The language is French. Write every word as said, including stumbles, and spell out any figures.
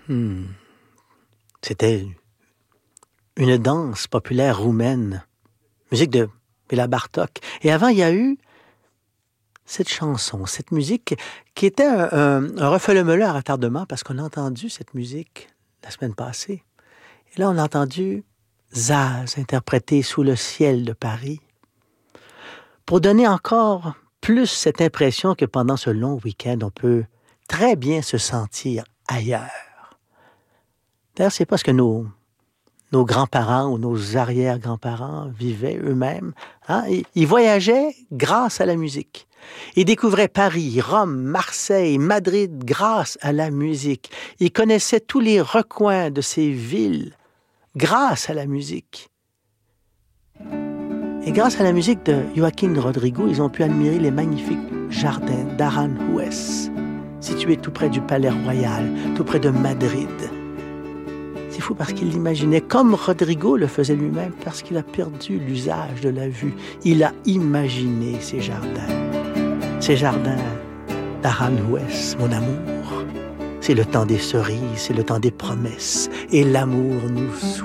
Hmm. C'était une danse populaire roumaine, musique de Béla Bartók. Et avant, il y a eu cette chanson, cette musique qui était un, un, un refait-le-meleu à retardement parce qu'on a entendu cette musique la semaine passée. Et là, on a entendu Zaz interpréter Sous le ciel de Paris pour donner encore plus cette impression que pendant ce long week-end, on peut très bien se sentir ailleurs. D'ailleurs, c'est pas ce que nos, nos grands-parents ou nos arrière-grands-parents vivaient eux-mêmes. Hein? Ils, ils voyageaient grâce à la musique. Ils découvraient Paris, Rome, Marseille, Madrid grâce à la musique. Ils connaissaient tous les recoins de ces villes grâce à la musique. Et grâce à la musique de Joaquín Rodrigo, ils ont pu admirer les magnifiques jardins d'Aranjuez, situés tout près du Palais Royal, tout près de Madrid. C'est fou parce qu'il l'imaginait comme Rodrigo le faisait lui-même, parce qu'il a perdu l'usage de la vue. Il a imaginé ces jardins. Ces jardins d'Aranjuez, mon amour. C'est le temps des cerises, c'est le temps des promesses. Et l'amour nous souhaite.